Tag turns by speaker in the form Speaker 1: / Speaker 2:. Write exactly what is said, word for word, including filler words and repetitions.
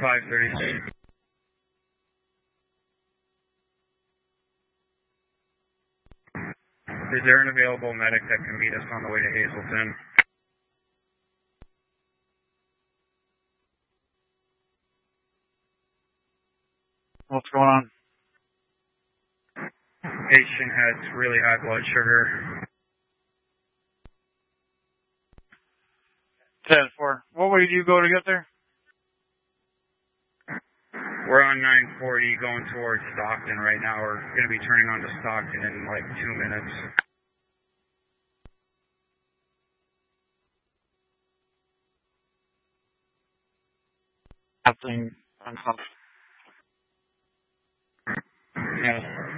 Speaker 1: five thirty-six. Is there an available medic that can meet us on the way to Hazleton?
Speaker 2: What's going on?
Speaker 1: Patient has really high blood sugar.
Speaker 2: ten four. What way do you go to get there?
Speaker 1: We're on nine forty going towards Stockton right now. We're going to be turning on to Stockton in like two minutes.
Speaker 2: Nothing uncuffed.
Speaker 1: Yeah.